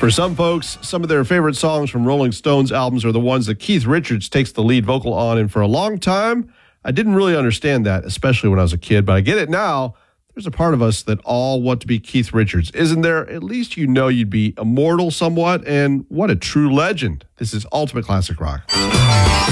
For some folks, some of their favorite songs from Rolling Stones albums are the ones that Keith Richards takes the lead vocal on. And for a long time, I didn't really understand that, especially when I was a kid, but I get it now. There's a part of us that all want to be Keith Richards. Isn't there? At least you know you'd be immortal somewhat, and what a true legend. This is Ultimate Classic Rock.